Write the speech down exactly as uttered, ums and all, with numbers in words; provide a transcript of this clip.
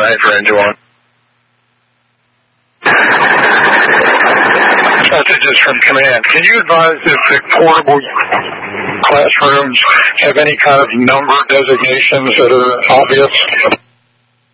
range one. Messages from command. Can you advise if the portable classrooms have any kind of number designations that are obvious?